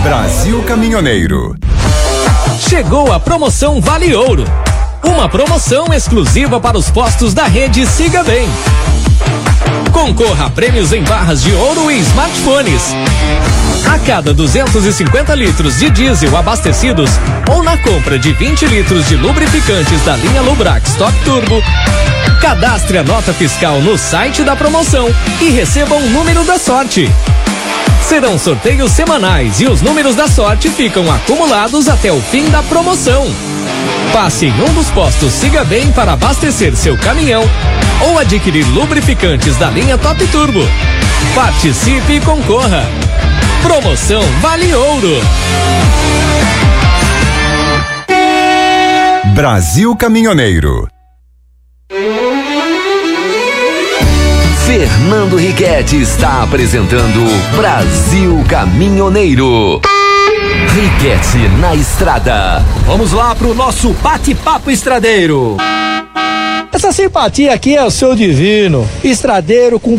Brasil Caminhoneiro. Chegou a promoção Vale Ouro. Uma promoção exclusiva para os postos da rede Siga Bem. Concorra a prêmios em barras de ouro e smartphones. A cada 250 litros de diesel abastecidos ou na compra de 20 litros de lubrificantes da linha Lubrax Top Turbo, cadastre a nota fiscal no site da promoção e receba um número da sorte. Serão sorteios semanais e os números da sorte ficam acumulados até o fim da promoção. Passe em um dos postos Siga Bem para abastecer seu caminhão ou adquirir lubrificantes da linha Top Turbo. Participe e concorra. Promoção Vale Ouro. Brasil Caminhoneiro. Fernando Riquetti está apresentando Brasil Caminhoneiro. Riquetti na estrada. Vamos lá pro nosso bate-papo estradeiro. Essa simpatia aqui é o seu divino, estradeiro com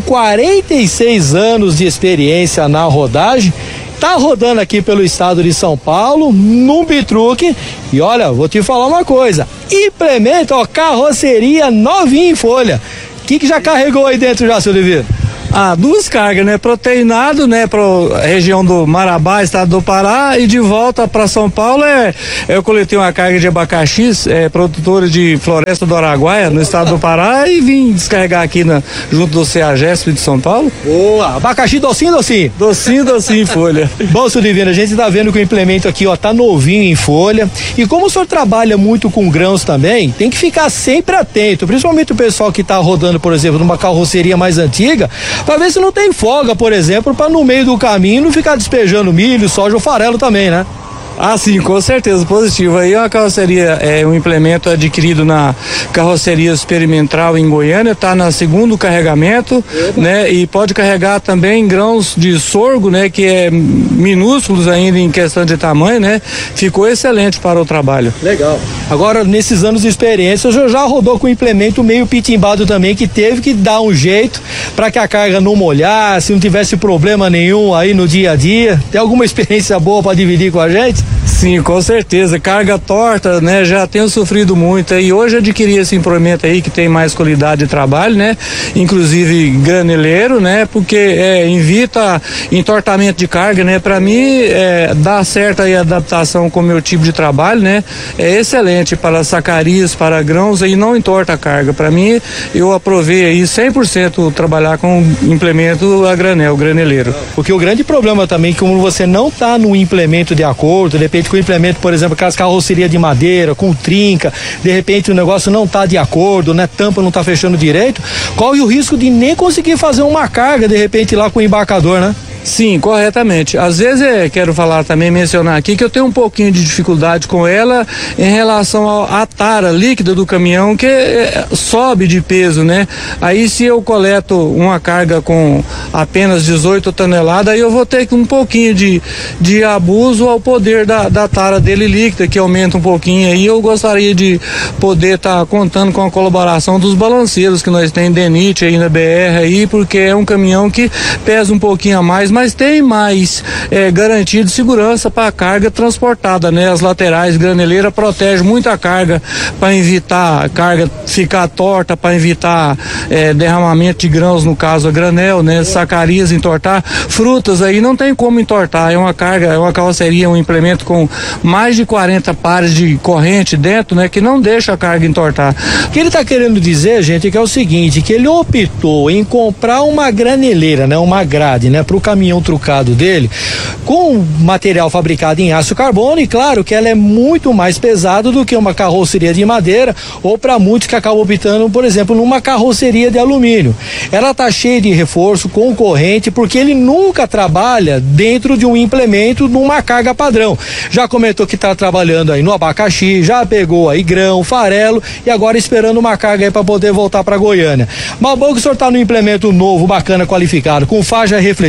46 anos de experiência na rodagem. Tá rodando aqui pelo estado de São Paulo, num bitruque. E olha, vou te falar uma coisa: implementa, carroceria novinha em folha. O que já carregou aí dentro já, seu divino? Duas cargas, né? Proteinado, né? Pra região do Marabá, estado do Pará, e de volta para São Paulo eu coletei uma carga de abacaxis, produtora de Floresta do Araguaia, no estado do Pará, e vim descarregar aqui junto do CEAGESP de São Paulo. Boa! Abacaxi docinho? Docinho em folha. Bom, seu divino, a gente tá vendo que o implemento aqui, tá novinho em folha, e como o senhor trabalha muito com grãos também, tem que ficar sempre atento, principalmente o pessoal que tá rodando, por exemplo, numa carroceria mais antiga, para ver se não tem folga, por exemplo, para no meio do caminho não ficar despejando milho, soja ou farelo também, né? Sim, com certeza, positivo. Aí a carroceria um implemento adquirido na carroceria experimental em Goiânia, tá na segundo carregamento, né? E pode carregar também grãos de sorgo, né? Que é minúsculos ainda em questão de tamanho, né? Ficou excelente para o trabalho. Legal. Agora, nesses anos de experiência, o senhor já rodou com um implemento meio pitimbado também, que teve que dar um jeito para que a carga não molhasse, não tivesse problema nenhum aí no dia a dia. Tem alguma experiência boa para dividir com a gente? Sim, com certeza. Carga torta, né? Já tenho sofrido muito e hoje adquiri esse implemento aí que tem mais qualidade de trabalho, né? Inclusive graneleiro, né? Porque evita entortamento de carga, né? Para mim, dá certa aí adaptação com o meu tipo de trabalho, né? É excelente para sacarias, para grãos e não entorta a carga. Para mim, eu aprovei aí 100% trabalhar com implemento a granel, graneleiro. Porque o grande problema também, como você não tá no implemento de acordo, de repente com o implemento, por exemplo, aquelas carrocerias de madeira, com trinca, de repente o negócio não tá de acordo, né? Tampa não tá fechando direito, corre o risco de nem conseguir fazer uma carga, de repente, lá com o embarcador, né? Sim, corretamente. Às vezes quero falar também, mencionar aqui que eu tenho um pouquinho de dificuldade com ela em relação à tara líquida do caminhão, que sobe de peso, né? Aí se eu coleto uma carga com apenas 18 toneladas, aí eu vou ter um pouquinho de abuso ao poder da tara dele líquida, que aumenta um pouquinho aí. Eu gostaria de poder estar contando com a colaboração dos balanceiros que nós temos DENIT aí na BR aí, porque é um caminhão que pesa um pouquinho a mais, mas tem mais garantia de segurança para a carga transportada, né? As laterais graneleiras protegem muito a carga para evitar a carga ficar torta, para evitar derramamento de grãos, no caso a granel, né? Sacarias entortar, frutas aí não tem como entortar, é uma carroceria, um implemento com mais de 40 pares de corrente dentro, né? Que não deixa a carga entortar. O que ele está querendo dizer, gente, que é o seguinte, que ele optou em comprar uma graneleira, né? Uma grade, né? Para o caminhão trucado dele, com material fabricado em aço carbono, e claro que ela é muito mais pesada do que uma carroceria de madeira, ou para muitos que acabam optando, por exemplo, numa carroceria de alumínio. Ela tá cheia de reforço, com corrente, porque ele nunca trabalha dentro de um implemento numa carga padrão. Já comentou que tá trabalhando aí no abacaxi, já pegou aí grão, farelo, e agora esperando uma carga aí para poder voltar para Goiânia. Mas bom que o senhor tá no implemento novo, bacana, qualificado, com faixa refletiva,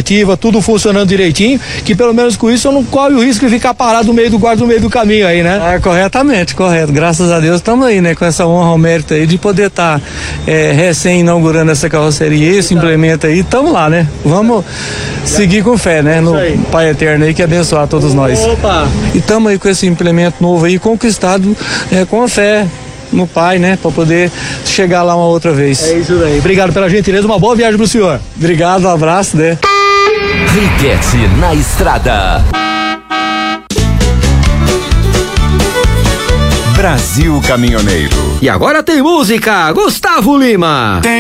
tudo funcionando direitinho, que pelo menos com isso eu não corre o risco de ficar parado no meio do guarda, no meio do caminho aí, né? Corretamente, correto. Graças a Deus estamos aí, né? Com essa honra ao mérito aí de poder estar recém-inaugurando essa carroceria, esse implemento aí, estamos lá, né? Vamos seguir com fé, né? No Pai Eterno aí que abençoar todos nós. Opa! E estamos aí com esse implemento novo aí, conquistado com a fé no Pai, né? Para poder chegar lá uma outra vez. É isso aí. Obrigado pela gentileza, uma boa viagem pro senhor. Obrigado, um abraço, né? Riquete na Estrada. Brasil Caminhoneiro. E agora tem música, Gustavo Lima.